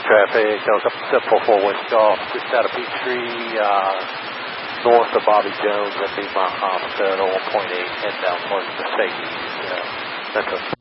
traffic. That was up 744 West Golf, just out of Peachtree, north of Bobby Jones at the Mount Hospital, 1.8, head down towards Mercedes. Metro